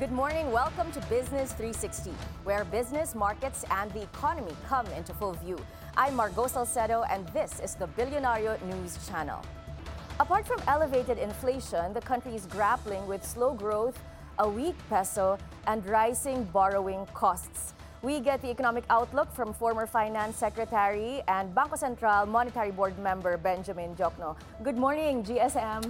Good morning. Welcome to Business 360, where business, markets, and the economy come into full view. I'm Margot Salcedo, and this is the Billionario News Channel. Apart from elevated inflation, the country is grappling with slow growth, a weak peso, and rising borrowing costs. We get the economic outlook from former Finance Secretary and Bangko Sentral Monetary Board member Benjamin Diokno. Good morning, GSM.